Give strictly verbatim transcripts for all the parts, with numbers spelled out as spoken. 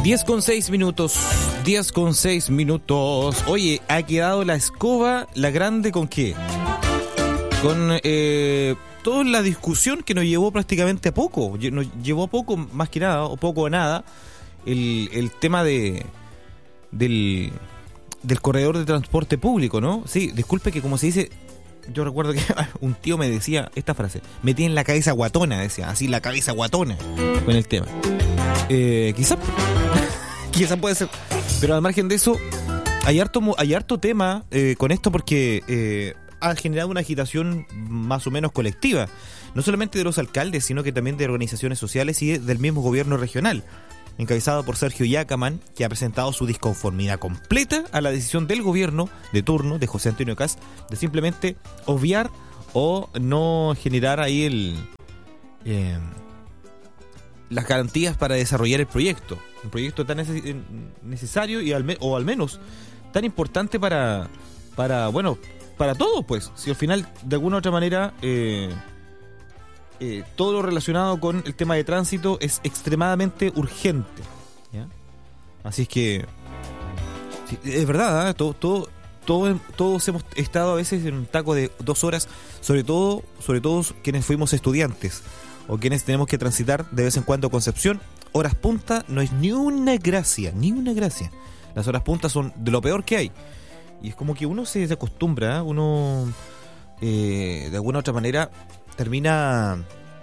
diez con seis minutos. diez con seis minutos. Oye, ha quedado la escoba, la grande, ¿con qué? Con eh, toda la discusión que nos llevó prácticamente a poco. Nos llevó a poco, más que nada, o poco a nada, el, el tema de del, del corredor de transporte público, ¿no? Sí, disculpe que como se dice, yo recuerdo que un tío me decía esta frase: me tiene la cabeza guatona, decía, así la cabeza guatona con el tema. Eh, quizás quizás puede ser, pero al margen de eso hay harto, hay harto tema eh, con esto porque eh, ha generado una agitación más o menos colectiva, no solamente de los alcaldes, sino que también de organizaciones sociales y del mismo gobierno regional, encabezado por Sergio Yacaman, que ha presentado su disconformidad completa a la decisión del gobierno de turno de José Antonio Kast de simplemente obviar o no generar ahí el eh, las garantías para desarrollar el proyecto, un proyecto tan neces- necesario y al me- o al menos tan importante para para bueno para todos, pues, si al final de alguna u otra manera eh, eh, todo lo relacionado con el tema de tránsito es extremadamente urgente, ¿ya? Así es que sí, es verdad, ¿eh? todo, todo, todo, todos hemos estado a veces en un taco de dos horas, sobre todo, sobre todo quienes fuimos estudiantes o quienes tenemos que transitar de vez en cuando Concepción. Horas punta no es ni una gracia, ni una gracia. Las horas puntas son de lo peor que hay. Y es como que uno se acostumbra, ¿eh? uno eh, de alguna u otra manera termina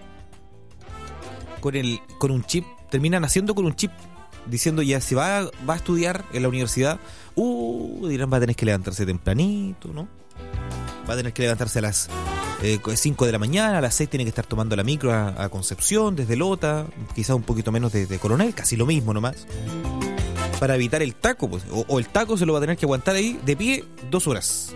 con el con un chip, termina naciendo con un chip diciendo ya si va, va a estudiar en la universidad, uh, dirán va a tener que levantarse tempranito, ¿no? Va a tener que levantarse a las eh, cinco de la mañana, a las seis tiene que estar tomando la micro a, a Concepción, desde Lota, quizás un poquito menos de, de Coronel, casi lo mismo nomás, para evitar el taco, pues, o, o el taco se lo va a tener que aguantar ahí de pie dos horas.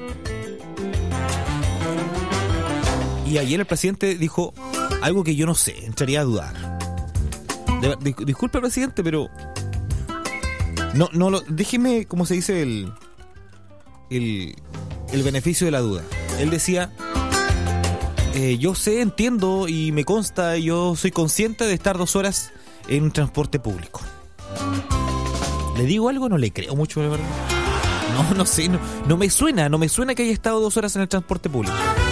Y ayer el presidente dijo algo que yo no sé, entraría a dudar. De, de, disculpe, presidente, pero no, no lo, déjeme, como se dice, el, el, el beneficio de la duda. Él decía, eh, yo sé, entiendo y me consta, yo soy consciente de estar dos horas en un transporte público. ¿Le digo algo? No le creo mucho, la verdad. No, no sé, no, no me suena, no me suena que haya estado dos horas en el transporte público.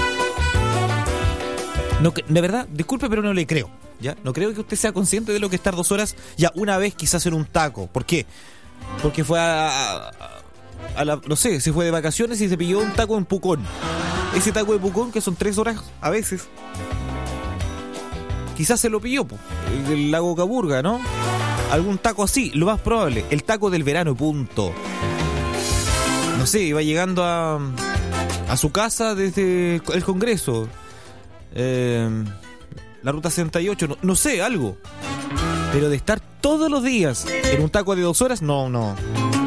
No, de verdad, disculpe, pero no le creo, ¿ya? No creo que usted sea consciente de lo que estar dos horas, ya una vez quizás en un taco. ¿Por qué? Porque fue a, a, a la, no sé, se fue de vacaciones y se pilló un taco en Pucón. Ese taco de Pucón, que son tres horas a veces, quizás se lo pilló, po, el del lago Caburga, ¿no? Algún taco así, lo más probable. El taco del verano, punto. No sé, iba llegando a, a su casa desde el Congreso. Eh, la ruta sesenta y ocho, no, no sé, algo. Pero de estar todos los días en un taco de dos horas, no, no.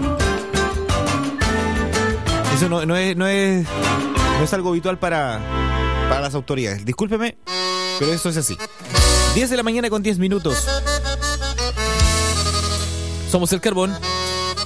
Eso no, no, es, no, es, no es algo habitual para, para las autoridades. Discúlpeme, pero eso es así. diez de la mañana con diez minutos. Somos El Carbón.